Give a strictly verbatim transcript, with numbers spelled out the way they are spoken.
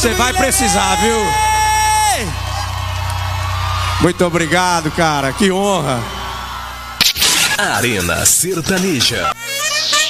Você vai precisar, viu? Muito obrigado, cara. Que honra. Arena Sertaneja.